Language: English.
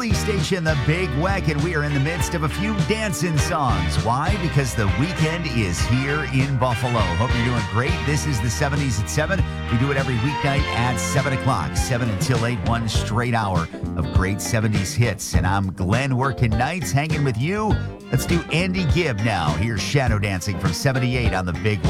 Oldies station, the Big Weck, and we are in the midst of a few dancing songs. Why? Because the weekend is here in Buffalo. Hope you're doing great. This is the 70s at 7. We do it every weeknight at 7 o'clock, 7 until 8, one straight hour of great 70s hits. And I'm Glenn working nights, hanging with you. Let's do Andy Gibb now. Here's Shadow Dancing from 78 on the Big Weck.